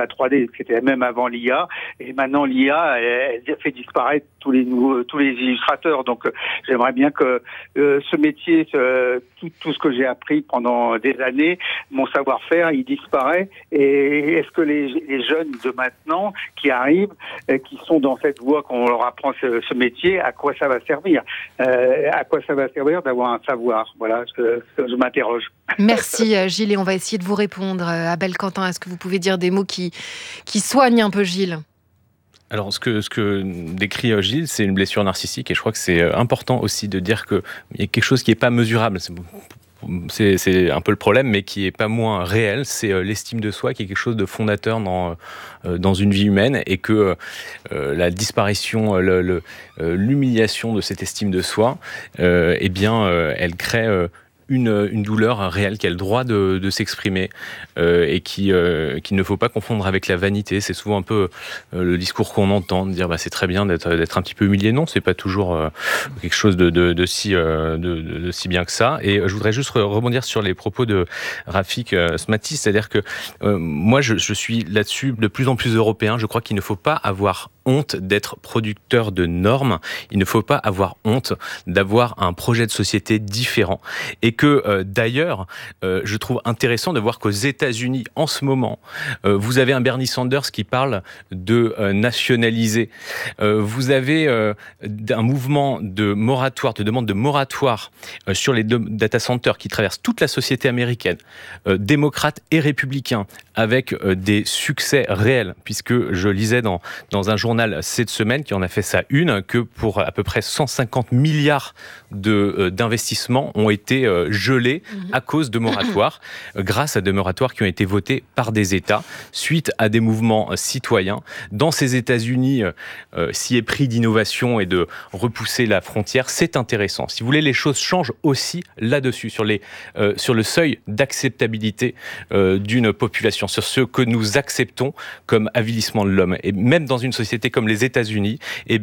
la 3D, c'était même avant l'IA, et maintenant l'IA, elle fait disparaître tous les illustrateurs. Donc j'aimerais bien que ce métier, tout ce que j'ai appris pendant des années, mon savoir-faire, il disparaît. Et est-ce que les jeunes de maintenant qui arrivent, qui sont dans cette voie, qu'on leur apprend ce métier, à quoi ça va servir? À quoi ça va servir d'avoir un savoir? Voilà, je m'interroge. Merci Gilles, et on va essayer de vous répondre. Abel Quentin, est-ce que vous pouvez dire des mots qui soignent un peu Gilles? Alors, ce que décrit Gilles, c'est une blessure narcissique, et je crois que c'est important aussi de dire qu'il y a quelque chose qui n'est pas mesurable. C'est un peu le problème, mais qui n'est pas moins réel. C'est l'estime de soi qui est quelque chose de fondateur dans une vie humaine, et que la disparition, l'humiliation de cette estime de soi, elle crée une douleur réelle qui a le droit de s'exprimer, et qu'il ne faut pas confondre avec la vanité. C'est souvent un peu le discours qu'on entend, de dire c'est très bien d'être un petit peu humilié. Non, c'est pas toujours quelque chose de si bien que ça. Et je voudrais juste rebondir sur les propos de Rafik Smati, c'est-à-dire que moi je suis là-dessus de plus en plus européen. Je crois qu'il ne faut pas avoir honte d'être producteur de normes, il ne faut pas avoir honte d'avoir un projet de société différent. Et que d'ailleurs, je trouve intéressant de voir qu'aux États-Unis, en ce moment, vous avez un Bernie Sanders qui parle de nationaliser. Vous avez un mouvement de moratoire, de demande de moratoire sur les data centers qui traverse toute la société américaine, démocrates et républicains, avec des succès réels, puisque je lisais dans un journal cette semaine qui en a fait sa une, que pour à peu près 150 milliards d'investissements ont été gelés à cause de moratoires, grâce à des moratoires qui ont été votés par des États, suite à des mouvements citoyens. Dans ces États-Unis, s'y est pris d'innovation et de repousser la frontière, c'est intéressant. Si vous voulez, les choses changent aussi là-dessus, sur le seuil d'acceptabilité d'une population, sur ce que nous acceptons comme avilissement de l'homme. Et même dans une société comme les États-Unis,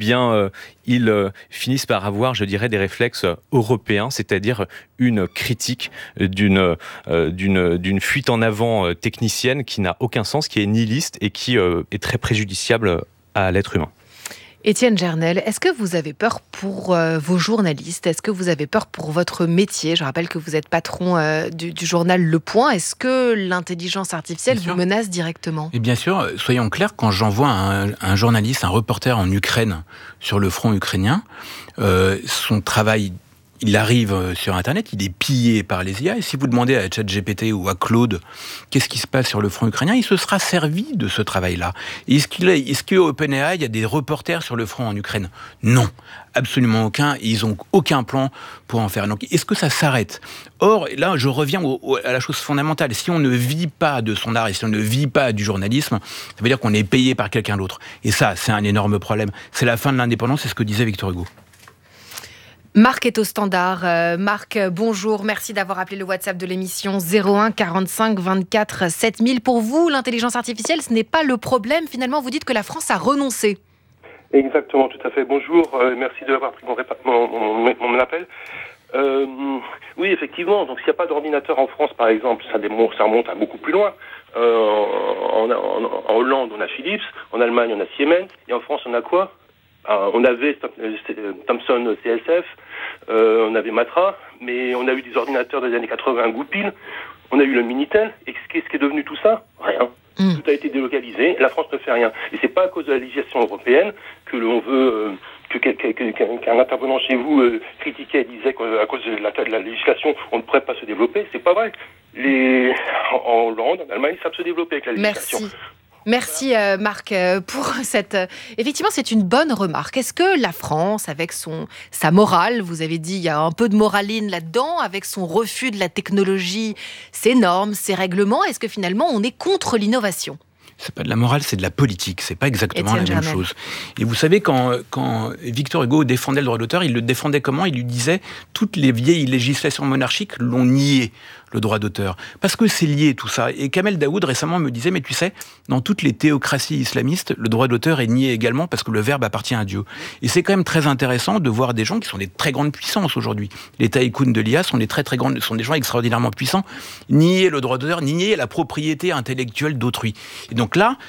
ils finissent par avoir, je dirais, des réflexes européens, c'est-à-dire une critique d'une fuite en avant technicienne qui n'a aucun sens, qui est nihiliste et qui est très préjudiciable à l'être humain. Étienne Gernel, est-ce que vous avez peur pour vos journalistes? Est-ce que vous avez peur pour votre métier? Je rappelle que vous êtes patron du journal Le Point. Est-ce que l'intelligence artificielle vous menace directement? Et bien sûr, soyons clairs, quand j'envoie un journaliste, un reporter en Ukraine, sur le front ukrainien, son travail, il arrive sur Internet, il est pillé par les IA, et si vous demandez à ChatGPT ou à Claude qu'est-ce qui se passe sur le front ukrainien, il se sera servi de ce travail-là. Est-ce qu'à OpenAI, il y a des reporters sur le front en Ukraine? Non, absolument aucun, ils n'ont aucun plan pour en faire. Donc, est-ce que ça s'arrête? Or, là, je reviens à la chose fondamentale. Si on ne vit pas de son art et si on ne vit pas du journalisme, ça veut dire qu'on est payé par quelqu'un d'autre. Et ça, c'est un énorme problème. C'est la fin de l'indépendance, c'est ce que disait Victor Hugo. Marc est au standard. Marc, bonjour. Merci d'avoir appelé le WhatsApp de l'émission 01 45 24 7000. Pour vous, l'intelligence artificielle, ce n'est pas le problème. Finalement, vous dites que la France a renoncé. Exactement, tout à fait. Bonjour. Merci d'avoir pris mon appel. Oui, effectivement. Donc, s'il n'y a pas d'ordinateur en France, par exemple, ça remonte à beaucoup plus loin. En Hollande, on a Philips. En Allemagne, on a Siemens. Et en France, on a quoi? On avait Thomson CSF, on avait Matra, mais on a eu des ordinateurs des années 80 Goupil, on a eu le Minitel, et qu'est-ce qui est devenu tout ça? Rien. Tout a été délocalisé, la France ne fait rien. Et c'est pas à cause de la législation européenne que l'on veut qu'un intervenant chez vous critiquait et disait qu'à cause de la législation, on ne pourrait pas se développer. C'est pas vrai. En Hollande, en Allemagne, ça peut se développer avec la législation. Merci Marc pour cette... Effectivement, c'est une bonne remarque. Est-ce que la France, avec sa morale, vous avez dit il y a un peu de moraline là-dedans, avec son refus de la technologie, ses normes, ses règlements, est-ce que finalement on est contre l'innovation? C'est pas de la morale, c'est de la politique. C'est pas exactement la même chose. Et vous savez, quand Victor Hugo défendait le droit d'auteur, il le défendait comment? Il lui disait toutes les vieilles législations monarchiques l'ont nié, le droit d'auteur. Parce que c'est lié tout ça. Et Kamel Daoud récemment me disait, mais tu sais, dans toutes les théocraties islamistes, le droit d'auteur est nié également parce que le verbe appartient à Dieu. Et c'est quand même très intéressant de voir des gens qui sont des très grandes puissances aujourd'hui. Les tycoons de l'IA sont des gens extraordinairement puissants. Nier le droit d'auteur, nier la propriété intellectuelle d'autrui. Et donc là,